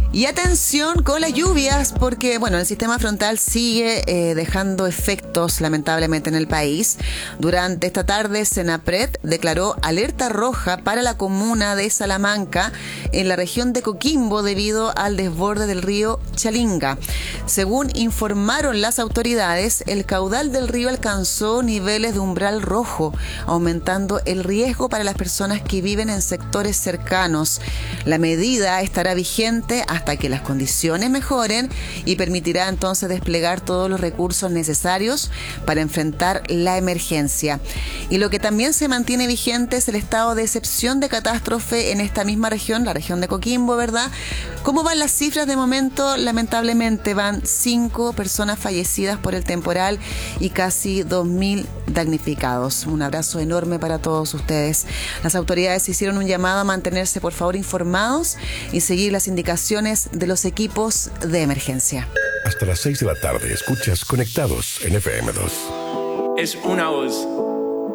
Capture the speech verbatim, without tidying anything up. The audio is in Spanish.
Y atención con las lluvias, porque bueno, el sistema frontal sigue eh, dejando efectos lamentablemente en el país. Durante esta tarde, Senapred declaró alerta roja para la comuna de Salamanca en la región de Coquimbo debido al desborde del río Chalinga. Según informaron las autoridades, el caudal del río alcanzó niveles de umbral rojo, aumentando el riesgo para las personas que viven en sectores cercanos. La medida estará vigente hasta que las condiciones mejoren y permitirá entonces desplegar todos los recursos necesarios para enfrentar la emergencia. Y lo que también se mantiene vigente es el estado de excepción de catástrofe en esta misma región, la región de Coquimbo, ¿verdad? ¿Cómo van las cifras de momento? Lamentablemente van cinco personas fallecidas por el temporal y casi dos mil damnificados. Un abrazo enorme para todos ustedes. Las autoridades hicieron un llamado a mantenerse por favor informados y seguir las indicaciones de los equipos de emergencia. Hasta las seis de la tarde escuchas Conectados en F M dos. Es una voz.